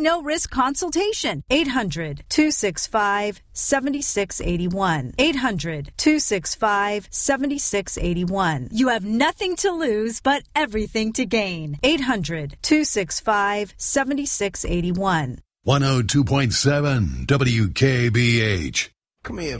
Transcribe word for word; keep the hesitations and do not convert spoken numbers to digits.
no-risk consultation. eight hundred, two six five, seven six eight one. eight hundred, two six five, seven six eight one. You have nothing to lose but everything to gain. eight hundred, two six five, seven six eight one. one oh two point seven W K B H. Come here.